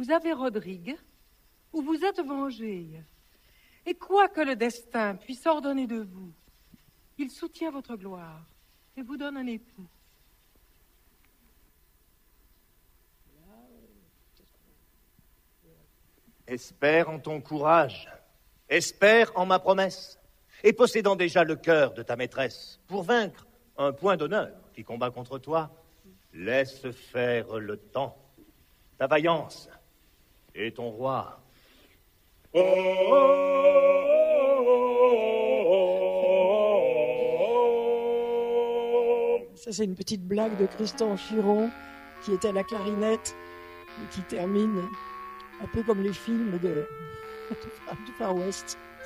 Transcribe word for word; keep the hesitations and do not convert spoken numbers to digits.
vous avez Rodrigue, ou vous êtes vengé. Et quoi que le destin puisse ordonner de vous, il soutient votre gloire et vous donne un époux. Espère en ton courage, espère en ma promesse, et possédant déjà le cœur de ta maîtresse, pour vaincre un point d'honneur qui combat contre toi, laisse faire le temps, ta vaillance et ton roi. Oh, oh, oh, oh. Ça, c'est une petite blague de Christian Chiron, qui était à la clarinette, et qui termine un peu comme les films de, du Far West.